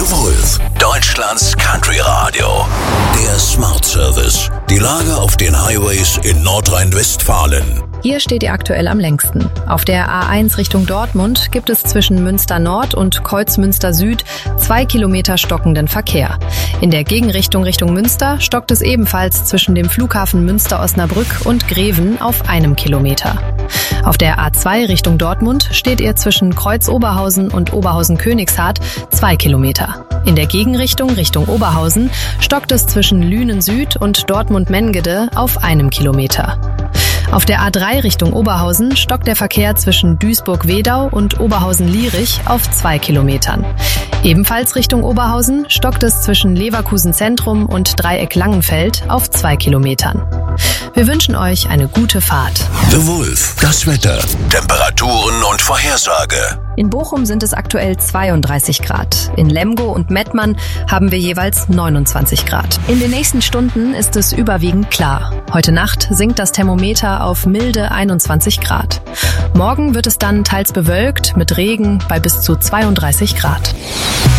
The Wolf, Deutschlands Country Radio. Der Smart Service. Die Lage auf den Highways in Nordrhein-Westfalen. Hier steht ihr aktuell am längsten. Auf der A1 Richtung Dortmund gibt es zwischen Münster Nord und Kreuz Münster Süd 2 Kilometer stockenden Verkehr. In der Gegenrichtung Richtung Münster stockt es ebenfalls zwischen dem Flughafen Münster-Osnabrück und Greven auf 1 Kilometer. Auf der A2 Richtung Dortmund steht ihr zwischen Kreuz Oberhausen und Oberhausen-Königshardt 2 Kilometer. In der Gegenrichtung Richtung Oberhausen stockt es zwischen Lünen Süd und Dortmund-Mengede auf 1 Kilometer. Auf der A3 Richtung Oberhausen stockt der Verkehr zwischen Duisburg-Wedau und Oberhausen-Lierich auf 2 Kilometern. Ebenfalls Richtung Oberhausen stockt es zwischen Leverkusen Zentrum und Dreieck Langenfeld auf 2 Kilometern. Wir wünschen euch eine gute Fahrt. The Wolf, das Wetter, Temperaturen und Vorhersage. In Bochum sind es aktuell 32 Grad. In Lemgo und Mettmann haben wir jeweils 29 Grad. In den nächsten Stunden ist es überwiegend klar. Heute Nacht sinkt das Thermometer auf milde 21 Grad. Morgen wird es dann teils bewölkt mit Regen bei bis zu 32 Grad.